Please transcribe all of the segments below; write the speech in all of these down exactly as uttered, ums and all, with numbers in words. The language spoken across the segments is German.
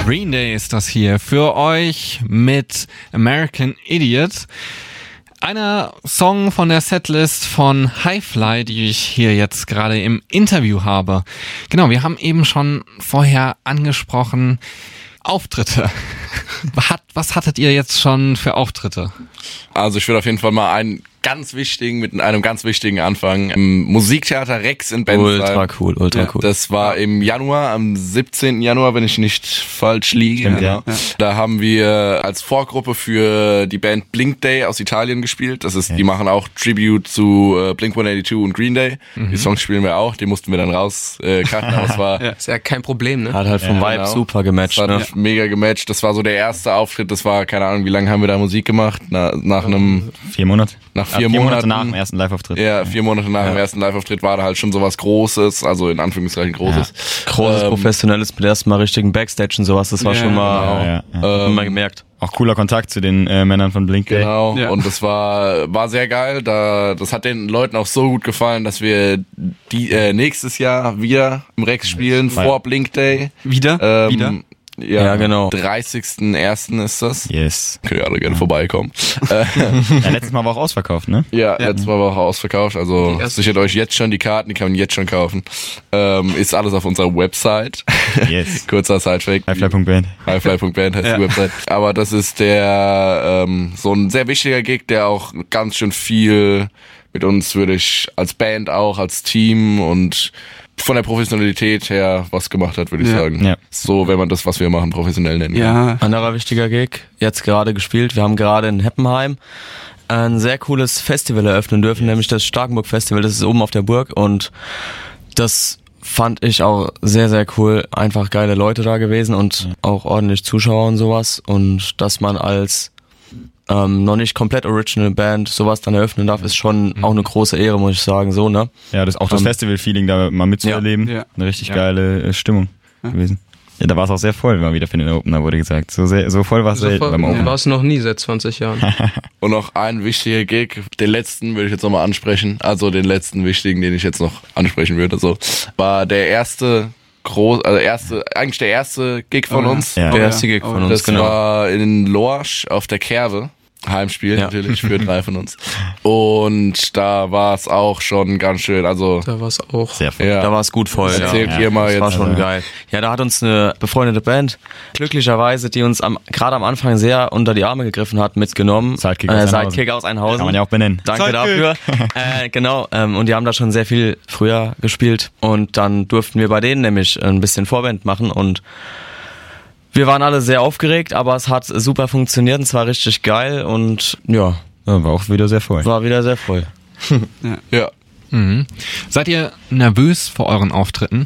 Green Day ist das hier für euch mit American Idiot. Einer Song von der Setlist von Hi-Fly, die ich hier jetzt gerade im Interview habe. Genau, wir haben eben schon vorher angesprochen, Auftritte. Was hattet ihr jetzt schon für Auftritte? Also ich würde auf jeden Fall mal einen ganz wichtigen, mit einem ganz wichtigen anfangen. Im Musiktheater Rex in Bensheim. Ultra cool, ultra cool. Das war im Januar, am siebzehnten Januar, wenn ich nicht falsch liege. Stimmt, ja. Ja. Da haben wir als Vorgruppe für die Band Blink Day aus Italien gespielt. Das ist, ja. Die machen auch Tribute zu äh, Blink one eighty-two und Green Day. Mhm. Die Songs spielen wir auch, die mussten wir dann raus äh, cutten, aber es war... ja, ist ja kein Problem, ne? Hat halt vom ja, Vibe genau. super gematcht, das ne? Hat mega gematcht. Das war so der erste Auftritt, das war, keine Ahnung, wie lange haben wir da Musik gemacht? Na, nach einem... Vier Monate. Nach vier, vier Monaten. Monate nach dem ersten Live-Auftritt. Ja, vier Monate nach ja. dem ersten Live-Auftritt war da halt schon sowas Großes, also in Anführungszeichen Großes. Ja. Großes, ähm, professionelles, mit ersten Mal richtigen Backstage und sowas, das war ja, schon mal, genau. ja, ja. Ähm, mal gemerkt. Auch cooler Kontakt zu den äh, Männern von Blink Day. Genau, ja. und das war war sehr geil. Da, das hat den Leuten auch so gut gefallen, dass wir die äh, nächstes Jahr wieder im Rex spielen, ja. vor Blink Day. Wieder? Ähm, wieder? Ja, ja, genau. dreißigsten ersten ist das. Yes. Könnt ihr alle gerne vorbeikommen. ja, letztes Mal war auch ausverkauft, ne? Ja, ja. letztes Mal war auch ausverkauft. Also sichert euch jetzt schon die Karten, die kann man jetzt schon kaufen. Ähm, ist alles auf unserer Website. Yes. Kurzer Sidefact. Highfly Punkt Band. Highfly Punkt Band heißt ja. die Website. Aber das ist der ähm, so ein sehr wichtiger Gig, der auch ganz schön viel mit uns, würde ich als Band auch, als Team und von der Professionalität her was gemacht hat, würde ich ja. sagen. Ja. So, wenn man das, was wir machen, professionell nennen ja. kann. Anderer wichtiger Gig, jetzt gerade gespielt. Wir haben gerade in Heppenheim ein sehr cooles Festival eröffnen dürfen, nämlich das Starkenburg Festival. Das ist oben auf der Burg und das fand ich auch sehr, sehr cool. Einfach geile Leute da gewesen und ja. auch ordentlich Zuschauer und sowas. Und dass man als ähm, noch nicht komplett Original Band sowas dann eröffnen darf, ist schon mhm. auch eine große Ehre, muss ich sagen, so, ne? Ja, das auch das um, Festival-Feeling da mal mitzuerleben. Ja. Eine richtig ja. geile äh, Stimmung ja. gewesen. Ja, da war es auch sehr voll, mal wieder für den Opener, wurde gesagt. So sehr, so voll war es so selten beim Opener. War es noch nie seit zwanzig Jahren. Und noch ein wichtiger Gig, den letzten würde ich jetzt nochmal ansprechen, also den letzten wichtigen, den ich jetzt noch ansprechen würde, so, war der erste groß, also erste, eigentlich der erste Gig von oh, uns. Ja. Der erste Gig von das uns, genau. Das war in Lorsch auf der Kerwe. Heimspiel ja. natürlich für drei von uns. Und da war es auch schon ganz schön, also da war es auch sehr voll. Ja. Da war es gut voll. Erzählt ja. ihr mal das jetzt. war schon also. geil. Ja, da hat uns eine befreundete Band, glücklicherweise, die uns am gerade am Anfang sehr unter die Arme gegriffen hat, mitgenommen. Sidekick äh, aus Sidekick aus Einhausen. Kann man ja auch benennen. Danke Sidekick. dafür. äh, genau, ähm, und die haben da schon sehr viel früher gespielt und dann durften wir bei denen nämlich ein bisschen Vorband machen und wir waren alle sehr aufgeregt, aber es hat super funktioniert und es war richtig geil und ja. ja. War auch wieder sehr voll. War wieder sehr voll. ja. ja. Mhm. Seid ihr nervös vor euren Auftritten?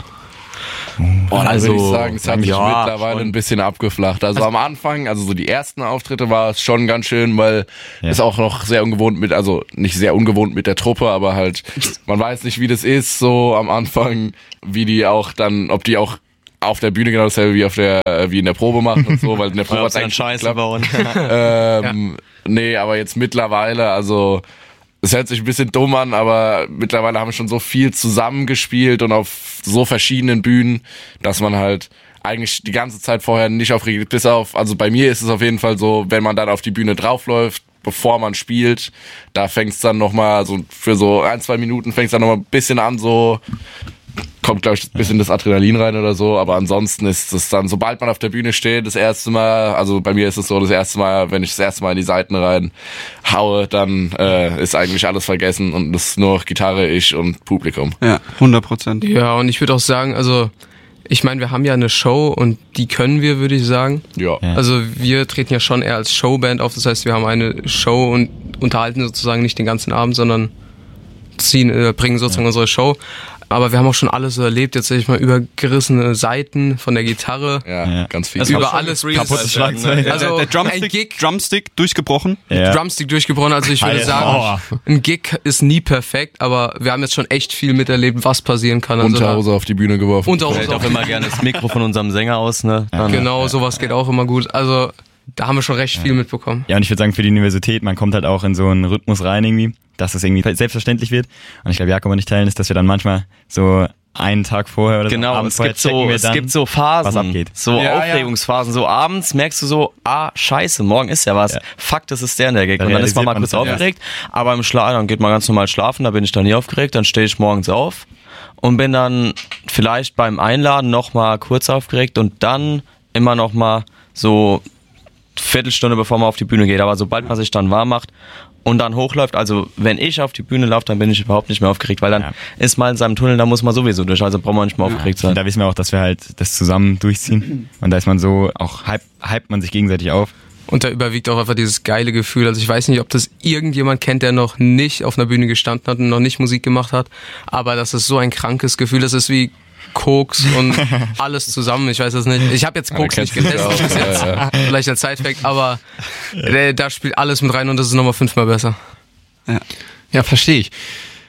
Oh, also, würde ich sagen, es hat sich ja, mittlerweile schon. ein bisschen abgeflacht. Also, also am Anfang, also so die ersten Auftritte war es schon ganz schön, weil ja. es auch noch sehr ungewohnt mit, also nicht sehr ungewohnt mit der Truppe, aber halt, man weiß nicht, wie das ist, so am Anfang, wie die auch dann, ob die auch auf der Bühne genau dasselbe wie auf der, wie in der Probe machen und so, weil in der Probe hat es eigentlich Scheiße bauen. ähm, ja. Nee, aber jetzt mittlerweile, also es hört sich ein bisschen dumm an, aber mittlerweile haben wir schon so viel zusammengespielt und auf so verschiedenen Bühnen, dass man halt eigentlich die ganze Zeit vorher nicht aufregt, bis auf, also bei mir ist es auf jeden Fall so, wenn man dann auf die Bühne draufläuft, bevor man spielt, da fängt es dann nochmal, so für so ein, zwei Minuten fängt es dann nochmal ein bisschen an, so kommt, glaube ich, ein bisschen das Adrenalin rein oder so, aber ansonsten ist es dann, sobald man auf der Bühne steht, das erste Mal, also bei mir ist es so, das erste Mal, wenn ich das erste Mal in die Seiten rein haue, dann äh, ist eigentlich alles vergessen und es ist nur noch Gitarre, ich und Publikum. Ja, hundert Prozent. Ja, und ich würde auch sagen, also ich meine, wir haben ja eine Show und die können wir, würde ich sagen. Ja. Ja. Also wir treten ja schon eher als Showband auf, das heißt, wir haben eine Show und unterhalten sozusagen nicht den ganzen Abend, sondern ziehen, äh, bringen sozusagen ja. unsere Show. Aber wir haben auch schon alles so erlebt, jetzt sag ich mal, übergerissene Seiten von der Gitarre. Ja, ja. ganz viel. Also über alles. Kaputtes Schlagzeug. Also der Drumstick, Gig, Drumstick durchgebrochen. Ja. Drumstick durchgebrochen, also ich würde Alter. sagen, Oh. ein Gig ist nie perfekt, aber wir haben jetzt schon echt viel miterlebt, was passieren kann. Also Unterhose auf die Bühne geworfen. Unterhose Fällt auch immer gerne das Mikro von unserem Sänger aus, ne? Dann, Genau, sowas geht auch immer gut. Also da haben wir schon recht viel mitbekommen. Ja, und ich würde sagen, für die Universität, man kommt halt auch in so einen Rhythmus rein irgendwie, dass es irgendwie selbstverständlich wird. Und ich glaube, Jakob und ich teilen ist, dass wir dann manchmal so einen Tag vorher oder Genau, so. Abends es gibt vorher checken so, wir es dann, gibt so Phasen, was abgeht. so Ja, Aufregungsphasen. So abends merkst du so, ah, scheiße, morgen ist ja was. Ja. Fuck, das ist der in der Gag. Dann Und dann ist man mal realisiert kurz man das, ja. aufgeregt, aber im Schlaf, dann geht man ganz normal schlafen, da bin ich dann nie aufgeregt, dann stehe ich morgens auf und bin dann vielleicht beim Einladen noch mal kurz aufgeregt und dann immer noch mal so Viertelstunde bevor man auf die Bühne geht. Aber sobald man sich dann warm macht und dann hochläuft, also wenn ich auf die Bühne laufe, dann bin ich überhaupt nicht mehr aufgeregt, weil dann Ja. ist man in seinem Tunnel, da muss man sowieso durch, also braucht man nicht mehr aufgeregt sein. Und da wissen wir auch, dass wir halt das zusammen durchziehen. Und da ist man so, auch hype, hype man sich gegenseitig auf. Und da überwiegt auch einfach dieses geile Gefühl. Also ich weiß nicht, ob das irgendjemand kennt, der noch nicht auf einer Bühne gestanden hat und noch nicht Musik gemacht hat. Aber das ist so ein krankes Gefühl. Das ist wie Koks und alles zusammen. Ich weiß das nicht. Ich habe jetzt Koks Ja, nicht kennst du getestet auch. bis jetzt. Ja, ja. Vielleicht als Sidefact, aber äh, da spielt alles mit rein und das ist nochmal fünfmal besser. Ja, ja, verstehe ich.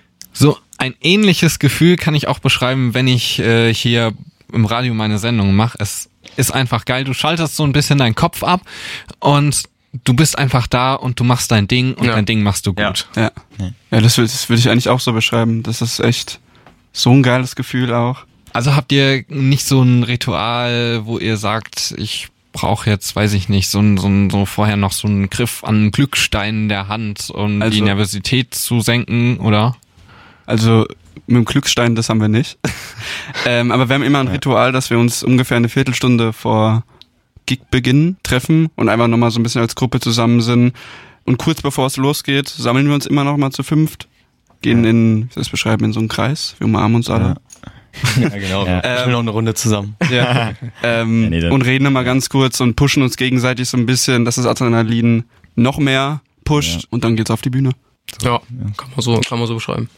So ein ähnliches Gefühl kann ich auch beschreiben, wenn ich äh, hier im Radio meine Sendung mache. Es ist einfach geil. Du schaltest so ein bisschen deinen Kopf ab und du bist einfach da und du machst dein Ding und Ja. dein Ding machst du gut. Ja, ja das, will- das würde ich eigentlich auch so beschreiben. Das ist echt so ein geiles Gefühl auch. Also habt ihr nicht so ein Ritual, wo ihr sagt, ich brauche jetzt, weiß ich nicht, so, ein, so, ein, so vorher noch so einen Griff an einen Glückstein in der Hand, um Also- die Nervosität zu senken, oder? Also mit dem Glücksstein, das haben wir nicht. ähm, aber wir haben immer ein Ritual, dass wir uns ungefähr eine Viertelstunde vor Gigbeginn treffen und einfach nochmal so ein bisschen als Gruppe zusammen sind. Und kurz bevor es losgeht, sammeln wir uns immer noch mal zu fünft, gehen in, wie soll ich das beschreiben, in so einen Kreis, wir umarmen uns alle. Ja, genau. Ja. Ich will noch eine Runde zusammen. Ja. ähm, Ja, nee, dann- und reden immer ganz kurz und pushen uns gegenseitig so ein bisschen, dass das Adrenalin noch mehr pusht Ja. und dann geht's auf die Bühne. Ja, kann man so, kann man so beschreiben.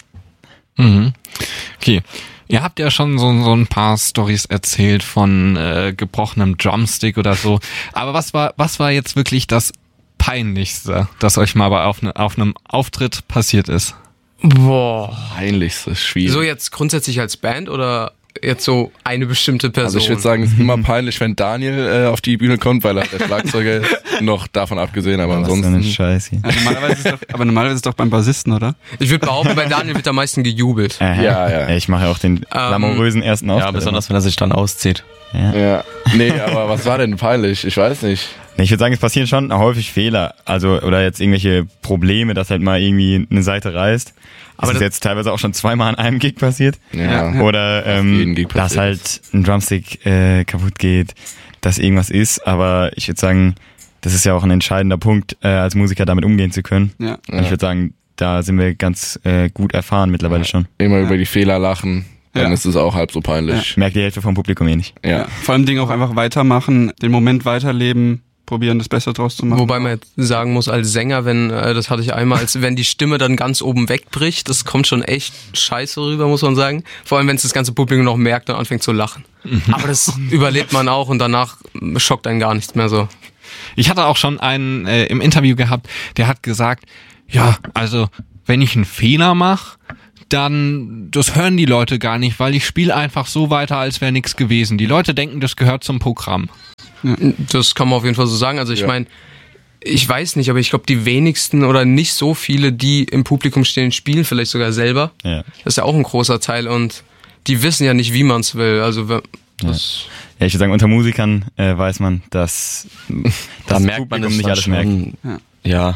Mhm. Okay. Ihr habt ja schon so, so ein paar Storys erzählt von äh, gebrochenem Drumstick oder so. Aber was war, was war jetzt wirklich das Peinlichste, das euch mal bei auf, ne, auf einem Auftritt passiert ist? Boah. Peinlichste, schwierig. So jetzt grundsätzlich als Band oder jetzt so eine bestimmte Person? Also ich würde sagen, es ist immer peinlich, wenn Daniel äh, auf die Bühne kommt, weil er der Schlagzeuger ist. Noch davon abgesehen, aber Was für eine ansonsten. Scheiße. Ja, normalerweise ist es doch, aber normalerweise ist es doch beim Bassisten, oder? Ich würde behaupten, bei Daniel wird am meisten gejubelt. Aha. Ja, ja. Ich mache ja auch den glamourösen ersten Auftritt. Ja, besonders wenn er sich dann auszieht. Ja. Ja. Nee, aber was war denn peinlich? Ich weiß nicht. Nee, ich würde sagen, es passieren schon häufig Fehler. Also, oder jetzt irgendwelche Probleme, dass halt mal irgendwie eine Seite reißt. Aber Aber das ist das- jetzt teilweise auch schon zweimal an einem Gig passiert. Ja. Oder jeden ähm, Gig dass passiert halt ein Drumstick äh, kaputt geht, dass irgendwas ist. Aber ich würde sagen, das ist ja auch ein entscheidender Punkt, äh, als Musiker damit umgehen zu können. Ja. Und ich würde sagen, da sind wir ganz äh, gut erfahren mittlerweile schon. Immer über die Fehler lachen, dann Ja. ist es auch halb so peinlich. Ich merke die Hälfte vom Publikum eh nicht. Ja. Ja. Vor allem Dinge auch einfach weitermachen, den Moment weiterleben, probieren, das Beste draus zu machen. Wobei man jetzt sagen muss, als Sänger, wenn, äh, das hatte ich einmal, als wenn die Stimme dann ganz oben wegbricht, das kommt schon echt scheiße rüber, muss man sagen. Vor allem, wenn es das ganze Publikum noch merkt und anfängt zu lachen. Aber das überlebt man auch und danach schockt einen gar nichts mehr so. Ich hatte auch schon einen äh, im Interview gehabt, der hat gesagt, ja, also wenn ich einen Fehler mache, dann das hören die Leute gar nicht, weil ich spiele einfach so weiter, als wäre nichts gewesen. Die Leute denken, das gehört zum Programm. Das kann man auf jeden Fall so sagen. Also ich Ja. meine, ich weiß nicht, aber ich glaube, die wenigsten oder nicht so viele, die im Publikum stehen, spielen vielleicht sogar selber. Ja. Das ist ja auch ein großer Teil und die wissen ja nicht, wie man es will. Also wenn- das, Ja, ich würde sagen, unter Musikern äh, weiß man, dass, dass Da das merkt man Publikum das nicht dann alles schon. merkt. Ja.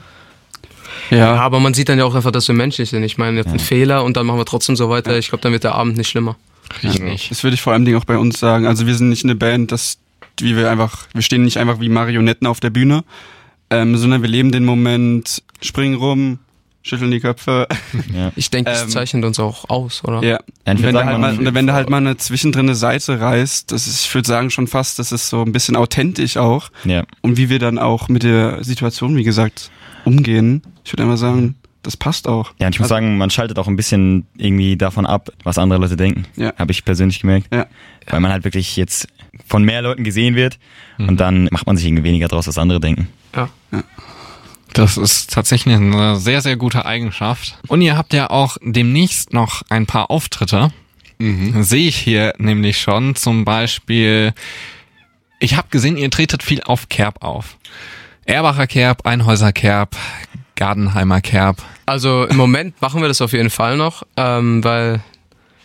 ja. Ja, aber man sieht dann ja auch einfach, dass wir menschlich sind. Ich meine, jetzt ein Fehler und dann machen wir trotzdem so weiter. Ich glaube, dann wird der Abend nicht schlimmer. Richtig. das würde ich vor allem auch bei uns sagen. Also wir sind nicht eine Band, das, wie wir einfach, wir stehen nicht einfach wie Marionetten auf der Bühne, ähm, sondern wir leben den Moment, springen rum, schütteln die Köpfe. Ich denke, das Ähm, zeichnet uns auch aus, oder? Ja. Ja, ich Und würd wenn, sagen, da halt man- mal, und wenn da halt mal eine zwischendrin eine Seite reißt, das ist, ich würde sagen schon fast, das ist so ein bisschen authentisch auch. Ja. Und wie wir dann auch mit der Situation, wie gesagt, umgehen. Ich würde immer sagen, das passt auch. Ja, und ich muss Also- sagen, man schaltet auch ein bisschen irgendwie davon ab, was andere Leute denken. Ja. Habe ich persönlich gemerkt. Ja. Weil man halt wirklich jetzt von mehr Leuten gesehen wird und dann macht man sich irgendwie weniger draus, was andere denken. Ja. Das ist tatsächlich eine sehr, sehr gute Eigenschaft. Und ihr habt ja auch demnächst noch ein paar Auftritte. Sehe ich hier nämlich schon. Zum Beispiel, ich habe gesehen, ihr tretet viel auf Kerb auf. Erbacher Kerb, Einhäuser Kerb, Gardenheimer Kerb. Also im Moment machen wir das auf jeden Fall noch, ähm, weil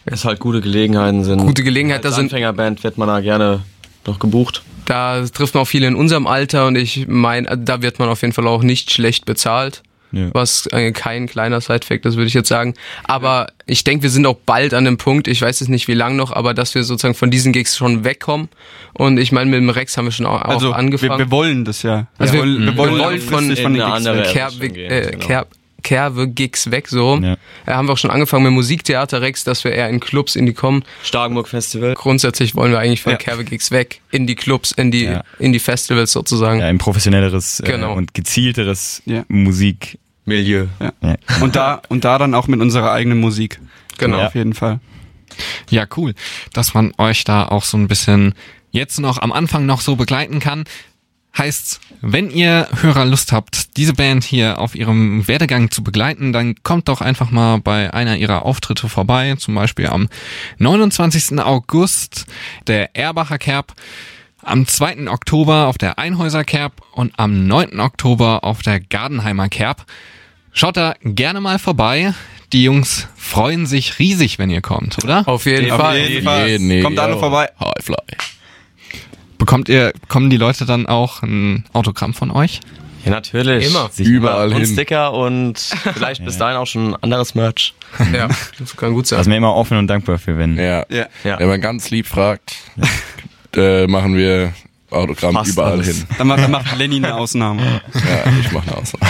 Es halt gute Gelegenheiten sind. Gute Gelegenheit, da Als sind Anfängerband wird man da gerne noch gebucht. Da trifft man auch viele in unserem Alter und ich meine, da wird man auf jeden Fall auch nicht schlecht bezahlt. Ja. Was äh, kein kleiner Side-Fact ist, würde ich jetzt sagen. Aber ich denke, wir sind auch bald an dem Punkt, ich weiß jetzt nicht wie lang noch, aber dass wir sozusagen von diesen Gigs schon wegkommen. Und ich meine, mit dem Rex haben wir schon auch, Also auch angefangen. wir, wir wollen das ja. Also wir, wir- wollen, wir wir wollen, wollen langfristig von- von den in eine Gigs andere weg. Kerbe, Richtung gehen, äh, genau. Kerb, Kerbe-Gigs weg, so. Ja. Äh, haben wir auch schon angefangen mit Musiktheater Rex, dass wir eher in Clubs in die kommen. Starkenburg Festival. Grundsätzlich wollen wir eigentlich von Ja. Kerbe-Gigs weg, in die Clubs, in die, Ja. in die Festivals sozusagen. Ja, ein professionelleres äh, Genau. und gezielteres Ja. Musik. Milieu. Ja. Und da, und da dann auch mit unserer eigenen Musik. Genau. Auf jeden Fall. Ja, cool, dass man euch da auch so ein bisschen jetzt noch am Anfang noch so begleiten kann. Heißt, wenn ihr Hörer Lust habt, diese Band hier auf ihrem Werdegang zu begleiten, dann kommt doch einfach mal bei einer ihrer Auftritte vorbei, zum Beispiel am neunundzwanzigsten August der Erbacher Kerb, am zweiten Oktober auf der Einhäuser Kerb und am neunten Oktober auf der Gardenheimer Kerb. Schaut da gerne mal vorbei. Die Jungs freuen sich riesig, wenn ihr kommt, oder? Auf jeden Auf Fall. jeden Fall. Jeden, Kommt alle yo. vorbei. Highfly. Bekommt ihr, bekommen die Leute dann auch ein Autogramm von euch? Ja, natürlich. Immer. Sich Überall und hin. Sticker und vielleicht bis dahin auch schon anderes Merch. Ja, das kann gut Da sein. sind wir immer offen und dankbar für, wenn. Ja. Ja. Ja. Wenn man ganz lieb fragt, äh, machen wir Autogramm Fast überall alles. hin. Dann macht, dann macht Lenny eine Ausnahme. Ja, ich mache eine Ausnahme.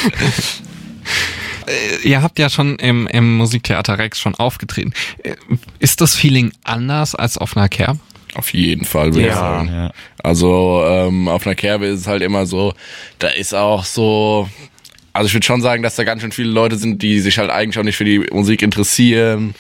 Äh, Ihr habt ja schon im, im Musiktheater Rex schon aufgetreten. Äh, Ist das Feeling anders als auf einer Kerb? Auf jeden Fall, würde ich Ja. sagen. Ja. Also ähm, auf einer Kerbe ist es halt immer so, da ist auch so, also ich würde schon sagen, dass da ganz schön viele Leute sind, die sich halt eigentlich auch nicht für die Musik interessieren,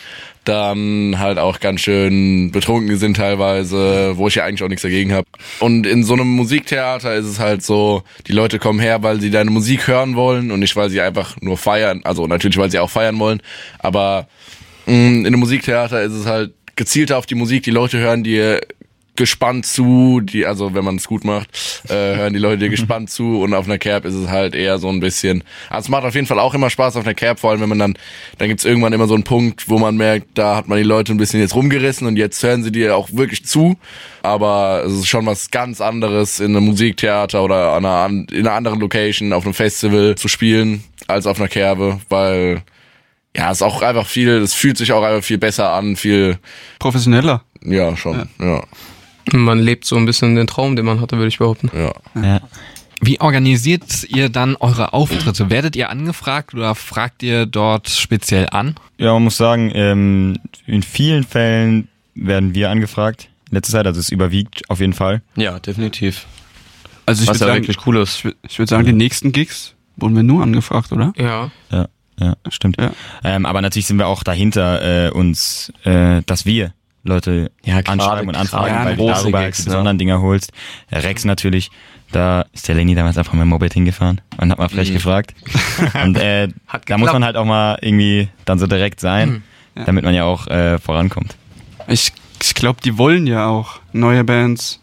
dann halt auch ganz schön betrunken sind teilweise, wo ich ja eigentlich auch nichts dagegen habe. Und in so einem Musiktheater ist es halt so, die Leute kommen her, weil sie deine Musik hören wollen und nicht, weil sie einfach nur feiern, also natürlich, weil sie auch feiern wollen, aber mh, in einem Musiktheater ist es halt gezielter auf die Musik, die Leute hören dir gespannt zu, die, also wenn man es gut macht, äh, hören die Leute dir gespannt zu und auf einer Kerb ist es halt eher so ein bisschen, also es macht auf jeden Fall auch immer Spaß auf einer Kerb, vor allem wenn man dann, dann gibt's irgendwann immer so einen Punkt, wo man merkt, da hat man die Leute ein bisschen jetzt rumgerissen und jetzt hören sie dir auch wirklich zu, aber es ist schon was ganz anderes in einem Musiktheater oder an einer, an- in einer anderen Location, auf einem Festival zu spielen, als auf einer Kerbe, weil ja, es ist auch einfach viel, es fühlt sich auch einfach viel besser an, viel, Professioneller. ja, schon, ja, Man lebt so ein bisschen den Traum, den man hatte, würde ich behaupten. ja. Ja. Wie organisiert ihr dann eure Auftritte? Werdet ihr angefragt oder fragt ihr dort speziell an? Ja, man muss sagen, ähm, in vielen Fällen werden wir angefragt. In letzter Zeit, also es überwiegt auf jeden Fall. Ja, definitiv. Also ich Was würde ja sagen, wirklich cool ist. ich würd- ich würde sagen, die nächsten Gigs wurden wir nur angefragt, oder? Ja. Ja, ja, stimmt. Ja. Ähm, aber natürlich sind wir auch dahinter, äh, uns, äh, dass wir Leute Ja, gerade- anschreiben und anfragen, gerade weil du große darüber halt Gigs, die ne? besonderen Dinger holst. Der Rex natürlich, da ist der Lenny damals einfach mit dem Moped hingefahren und hat mal frech gefragt. Und äh, Hat da muss geklappt. man halt auch mal irgendwie dann so direkt sein, Ja. damit man ja auch äh, vorankommt. Ich, ich glaube, die wollen ja auch neue Bands.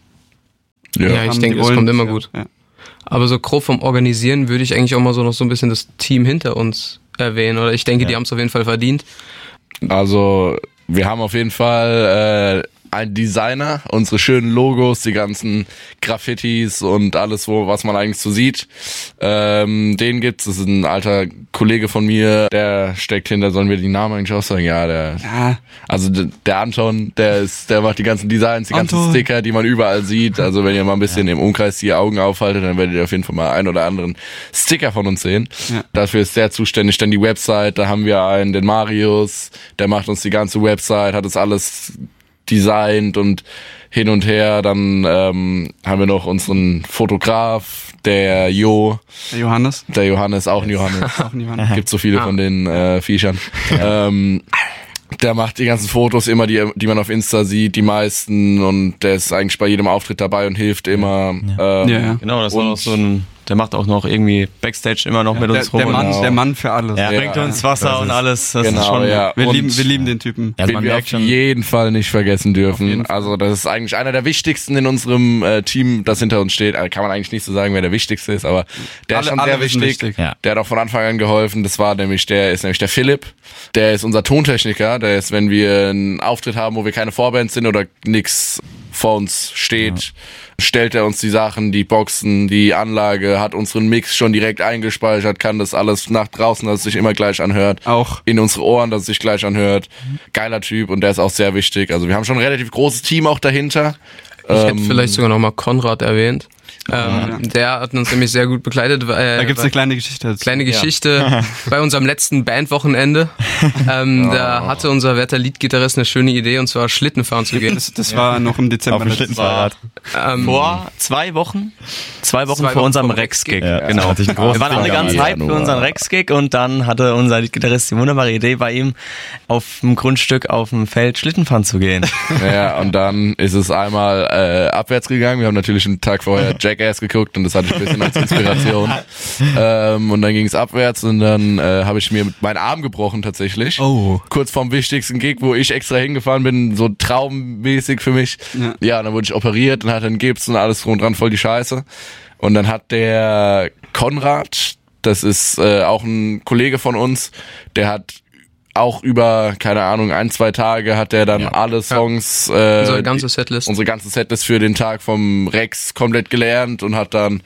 Ja, ich haben, denke, die das wollen kommt immer ja. gut. Ja. Aber so grob vom Organisieren würde ich eigentlich auch mal so noch so ein bisschen das Team hinter uns erwähnen. Oder ich denke, die haben es auf jeden Fall verdient. Also, wir haben auf jeden Fall äh, einen Designer, unsere schönen Logos, die ganzen Graffitis und alles, wo was man eigentlich so sieht. Ähm, den gibt's, das ist ein alter Kollege von mir, der steckt hinter, sollen wir die Namen eigentlich auch sagen? Ja, der, Ja, also d- der Anton, der ist, der macht die ganzen Designs, die ganzen Anton. Sticker, die man überall sieht. Also wenn ihr mal ein bisschen im Umkreis die Augen aufhaltet, dann werdet ihr auf jeden Fall mal einen oder anderen Sticker von uns sehen. Ja. Dafür ist der zuständig. Dann die Website, da haben wir einen, den Marius, der macht uns die ganze Website, hat das alles designt und hin und her. Dann ähm, haben wir noch unseren Fotograf, der Jo, der Johannes. der Johannes, auch ein Johannes. Auch ein Johannes. Gibt so viele Ah. von den äh, Viechern. Ähm, der macht die ganzen Fotos immer, die, die man auf Insta sieht, die meisten, und der ist eigentlich bei jedem Auftritt dabei und hilft immer. Ähm, Ja, ja. Genau, das war Und- auch so ein der macht auch noch irgendwie Backstage immer noch mit Der, uns rum. der, Mann, Genau. der Mann für alles. Ja. bringt uns Wasser Das und ist- alles. Das genau, ist schon, ja. Wir, Und lieben, wir lieben den Typen. Also den man wir auf merkt schon, jeden Fall nicht vergessen dürfen. jeden Fall. Also das ist eigentlich einer der wichtigsten in unserem äh, Team, das hinter uns steht. Also kann man eigentlich nicht so sagen, wer der wichtigste ist, aber der Alle- ist schon alle sehr wissen wichtig. wichtig. Ja. Der hat auch von Anfang an geholfen. Das war nämlich der ist nämlich der Philipp. Der ist unser Tontechniker. Der ist, wenn wir einen Auftritt haben, wo wir keine Vorband sind oder nix vor uns steht, stellt er uns die Sachen, die Boxen, die Anlage, hat unseren Mix schon direkt eingespeichert, kann das alles nach draußen, dass es sich immer gleich anhört. Auch. In unsere Ohren, dass es sich gleich anhört. Geiler Typ und der ist auch sehr wichtig. Also wir haben schon ein relativ großes Team auch dahinter. Ich hätte Ähm, vielleicht sogar noch mal Konrad erwähnt. Ähm, Der hat uns nämlich sehr gut begleitet. Äh, Da gibt's eine kleine Geschichte dazu. Kleine Geschichte bei unserem letzten Bandwochenende. Ähm, Da hatte unser werter Leadgitarrist eine schöne Idee, und zwar Schlittenfahren zu gehen. Das, das war noch im Dezember. auf dem letztes Schlittenfahrrad. Ähm, Vor zwei Wochen? Zwei Wochen Zwei vor Wochen unserem vor dem Rex-Gig. Ja, Genau. hatte ich einen großen Wir waren alle Fehler ganz gemacht. hyped für Januar. unseren Rex-Gig und dann hatte unser Leadgitarrist die wunderbare Idee, bei ihm auf dem Grundstück auf dem Feld Schlittenfahren zu gehen. Ja, und dann ist es einmal äh, abwärts gegangen. Wir haben natürlich einen Tag vorher Jackass geguckt und das hatte ich ein bisschen als Inspiration. ähm, und dann ging es abwärts und dann äh, habe ich mir meinen Arm gebrochen tatsächlich. Oh. Kurz vorm wichtigsten Gig, wo ich extra hingefahren bin, so traummäßig für mich. Ja. Ja, und dann wurde ich operiert und hatte einen Gips und alles drum und dran, voll die Scheiße. Und dann hat der Konrad, das ist äh, auch ein Kollege von uns, der hat auch über, keine Ahnung, ein, zwei Tage hat der dann alle Songs, äh, Unsere ganze Setlist. unsere ganze Setlist für den Tag vom Rex komplett gelernt und hat dann,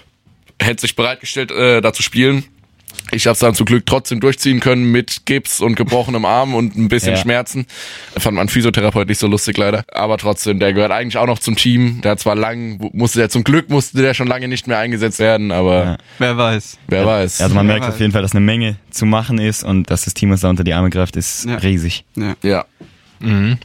hätte sich bereitgestellt, äh, da zu spielen. Ich habe es dann zum Glück trotzdem durchziehen können mit Gips und gebrochenem Arm und ein bisschen Ja. Schmerzen. Fand mein Physiotherapeut nicht so lustig leider. Aber trotzdem, der gehört eigentlich auch noch zum Team. Der hat zwar lang, musste der zum Glück musste der schon lange nicht mehr eingesetzt werden, aber Ja. Wer weiß. wer weiß. Also man Ja, merkt halt. auf jeden Fall, dass eine Menge zu machen ist und dass das Team uns da unter die Arme greift, ist Ja. riesig. Ja. ja, Mhm.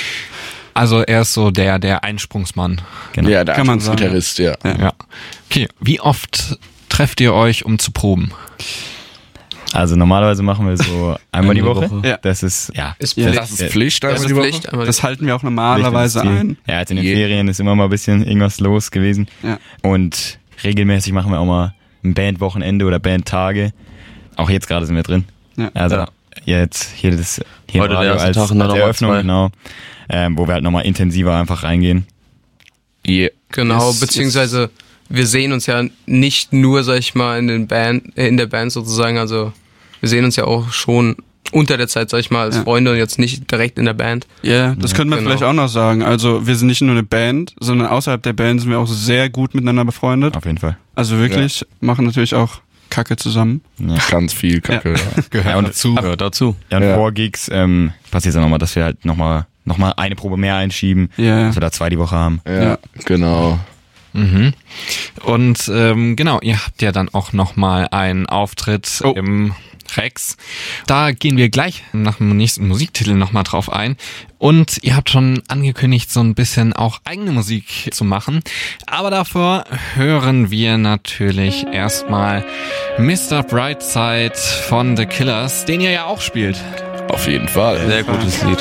Also er ist so der, der Einsprungsmann. Genau. ja, der Kann man sagen. Gitarrist, ja. Ja. Ja. Okay, wie oft trefft ihr euch, um zu proben? Also normalerweise machen wir so einmal die Woche. Ja. Das ist, ja. Ist Ja, Pflicht. Das ist Pflicht, einmal Das die ist Woche. Pflicht. einmal Das halten wir auch normalerweise Ziel. ein. Ja, jetzt in den Je- Ferien ist immer mal ein bisschen irgendwas los gewesen. Ja. Und regelmäßig machen wir auch mal ein Bandwochenende oder Bandtage. Auch jetzt gerade sind wir drin. Ja. Also Ja. jetzt hier das hier Heute im der Radio erste als, Tag und dann als noch mal Eröffnung, zwei. genau. Ähm, wo wir halt nochmal intensiver einfach reingehen. Yeah. Genau, Ist- beziehungsweise wir sehen uns ja nicht nur, sag ich mal, in den Band, äh, in der Band sozusagen, also wir sehen uns ja auch schon unter der Zeit, sag ich mal, als Ja. Freunde und jetzt nicht direkt in der Band. Ja, das könnte man genau. vielleicht auch noch sagen. Also wir sind nicht nur eine Band, sondern außerhalb der Band sind wir auch sehr gut miteinander befreundet. Auf jeden Fall. Also wirklich, machen natürlich auch Kacke zusammen. Ja. Ganz viel Kacke. Ja. Ja, und dazu. Gehört dazu. Ja, und Ja. vor Gigs ähm, passiert es dann nochmal, dass wir halt nochmal noch mal eine Probe mehr einschieben, Ja. dass wir da zwei die Woche haben. Ja, Ja. genau. Mhm. Und ähm, genau, ihr habt ja dann auch nochmal einen Auftritt Oh. im Rex. Da gehen wir gleich nach dem nächsten Musiktitel nochmal drauf ein. Und ihr habt schon angekündigt, so ein bisschen auch eigene Musik zu machen. Aber davor hören wir natürlich erstmal Mister Brightside von The Killers, den ihr ja auch spielt. Auf jeden Fall. Sehr gutes Lied.